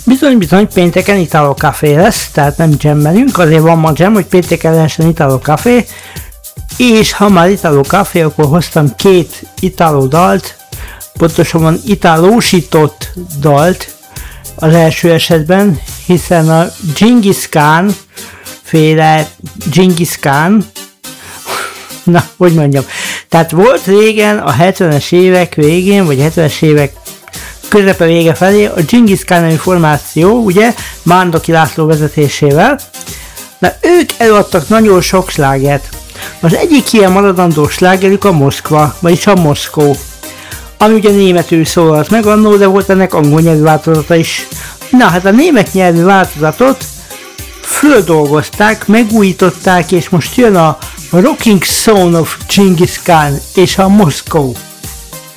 Bizony, pénteken Italo Café lesz, tehát nem jammelünk, azért van ma jam, hogy pénteken lehessen Italo Café, és ha már Italo Café, akkor hoztam 2 Italo dalt, pontosabban italósított dalt az első esetben, hiszen a Genghis Khan féle Genghis Khan, na, hogy mondjam, tehát volt régen a 70-es évek végén, vagy 70-es évek közepe vége felé a Genghis Khan formáció, ugye, Mándoki László vezetésével, de ők előadtak nagyon sok slágert. Az egyik ilyen maradandó slágerük a Moszkva, vagyis a Moszkó, ami ugye németül szólalt meg annó, de volt ennek angol nyelvű változata is. Na hát a német nyelvű változatot földolgozták, megújították, és most jön a Rocking Son of Genghis Khan és a Moszkó.